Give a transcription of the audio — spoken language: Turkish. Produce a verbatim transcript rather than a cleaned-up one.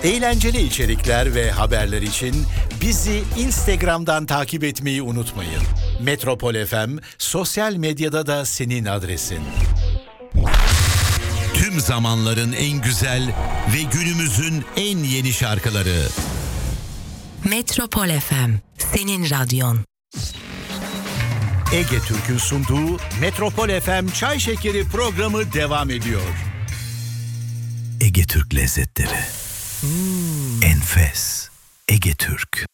Eğlenceli içerikler ve haberler için bizi Instagram'dan takip etmeyi unutmayın. Metropol F M sosyal medyada da senin adresin. Tüm zamanların en güzel ve günümüzün en yeni şarkıları. Metropol F M, senin radyon. Ege Türk'ün sunduğu Metropol F M Çay Şekeri programı devam ediyor. Ege Türk lezzetleri. Hmm. Enfes. Ege Türk.